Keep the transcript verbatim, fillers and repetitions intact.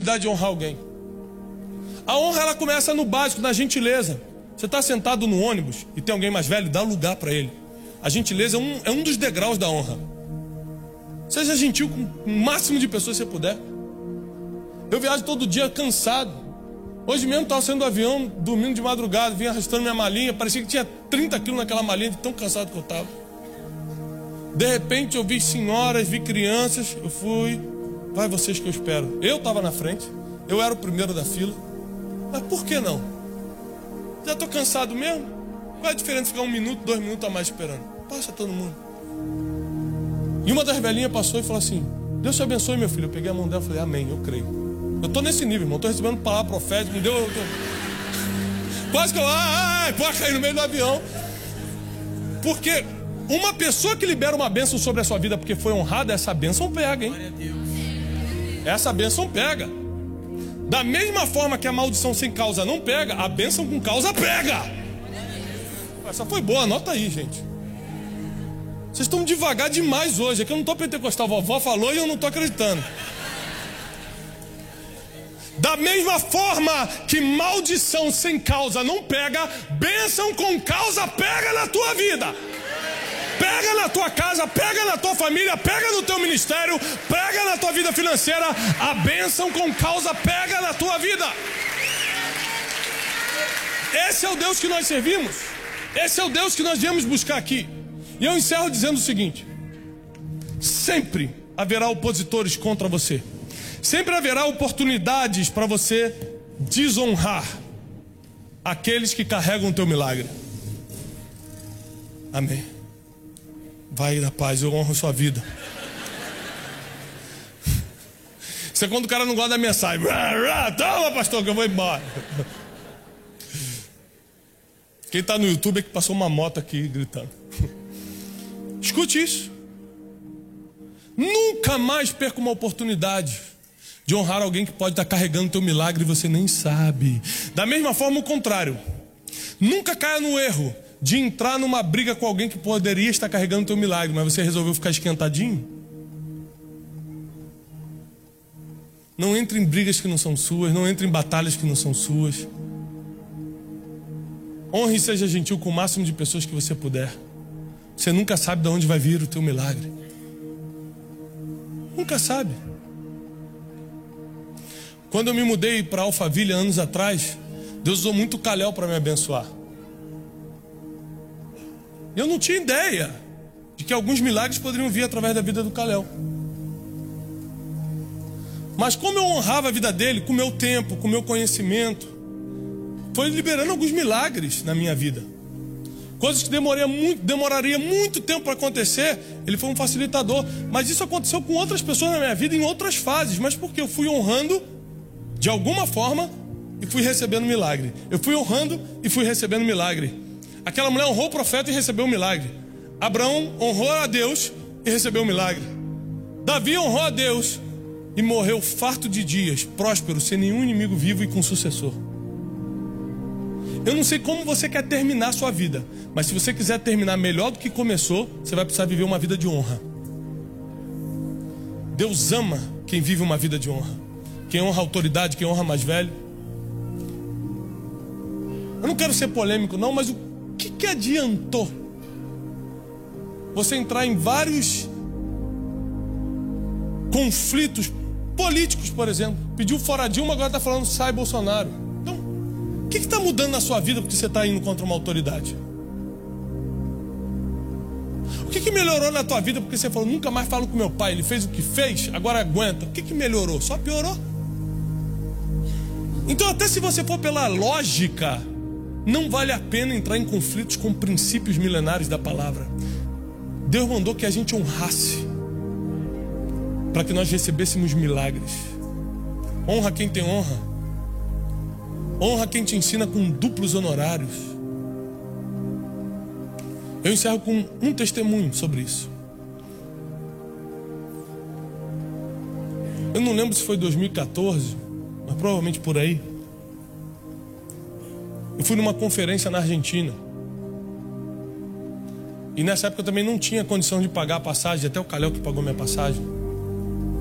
possibilidade de honrar alguém. A honra, ela começa no básico, na gentileza. Você está sentado no ônibus e tem alguém mais velho, dá lugar para ele. A gentileza é um, é um dos degraus da honra. Seja gentil com o máximo de pessoas que você puder. Eu viajo todo dia cansado. Hoje mesmo estava saindo do avião, dormindo de madrugada, vim arrastando minha malinha. Parecia que tinha trinta quilos naquela malinha, de tão cansado que eu estava. De repente eu vi senhoras, vi crianças. Eu fui, vai vocês que eu espero. Eu estava na frente, eu era o primeiro da fila. Mas por que não? Já estou cansado mesmo? Qual é a diferença de ficar um minuto, dois minutos a mais esperando? Passa todo mundo. E uma das velhinhas passou e falou assim: Deus te abençoe, meu filho. Eu peguei a mão dela e falei: amém, eu creio. Eu estou nesse nível, irmão. Estou recebendo palavra profética. Me deu. Eu tô... Quase que eu. Ai, pode cair no meio do avião. Porque uma pessoa que libera uma bênção sobre a sua vida porque foi honrada, essa bênção pega, hein? Essa bênção pega. Da mesma forma que a maldição sem causa não pega, a bênção com causa pega. Essa foi boa, anota aí, gente. Vocês estão devagar demais hoje. É que eu não estou pentecostal. A vovó falou e eu não estou acreditando. Da mesma forma que maldição sem causa não pega, bênção com causa pega na tua vida. Pega na tua casa, pega na tua família, pega no teu ministério, pega na tua vida financeira. A bênção com causa pega na tua vida. Esse é o Deus que nós servimos. Esse é o Deus que nós viemos buscar aqui. E eu encerro dizendo o seguinte: sempre haverá opositores contra você. Sempre haverá oportunidades para você desonrar aqueles que carregam o teu milagre. Amém. Vai na paz, eu honro a sua vida. Isso é quando o cara não gosta da mensagem. Toma, pastor, que eu vou embora. Quem está no YouTube é que passou uma moto aqui gritando. Escute isso. Nunca mais perca uma oportunidade de honrar alguém que pode estar carregando o teu milagre e você nem sabe. Da mesma forma, o contrário. Nunca caia no erro de entrar numa briga com alguém que poderia estar carregando o teu milagre, mas você resolveu ficar esquentadinho. Não entre em brigas que não são suas, não entre em batalhas que não são suas. Honre e seja gentil com o máximo de pessoas que você puder. Você nunca sabe de onde vai vir o teu milagre. Nunca sabe. Quando eu me mudei para Alphaville anos atrás, Deus usou muito Calhau para me abençoar. Eu não tinha ideia de que alguns milagres poderiam vir através da vida do Calhau. Mas como eu honrava a vida dele, com o meu tempo, com o meu conhecimento, foi liberando alguns milagres na minha vida. Coisas que demoraria muito, demoraria muito tempo para acontecer. Ele foi um facilitador. Mas isso aconteceu com outras pessoas na minha vida em outras fases. Mas porque eu fui honrando de alguma forma e fui recebendo milagre. Eu fui honrando e fui recebendo milagre. Aquela mulher honrou o profeta e recebeu um milagre. Abraão honrou a Deus e recebeu um milagre. Davi honrou a Deus e morreu farto de dias, próspero, sem nenhum inimigo vivo e com sucessor. Eu não sei como você quer terminar a sua vida, mas se você quiser terminar melhor do que começou, você vai precisar viver uma vida de honra. Deus ama quem vive uma vida de honra. Quem honra a autoridade, quem honra mais velho. Eu não quero ser polêmico não, mas o que, que adiantou você entrar em vários conflitos políticos, por exemplo? Pediu fora Dilma, agora está falando sai Bolsonaro. Então, o que está mudando na sua vida porque você está indo contra uma autoridade? O que, que melhorou na tua vida porque você falou, nunca mais falo com meu pai, ele fez o que fez, agora aguenta? O que, que melhorou? Só piorou. Então até se você for pela lógica, não vale a pena entrar em conflitos com princípios milenares da palavra. Deus mandou que a gente honrasse para que nós recebêssemos milagres. Honra quem tem honra. Honra quem te ensina com duplos honorários. Eu encerro com um testemunho sobre isso. Eu não lembro se foi dois mil e quatorze, mas provavelmente por aí. Eu fui numa conferência na Argentina. E nessa época eu também não tinha condição de pagar a passagem, até o Calhau que pagou minha passagem.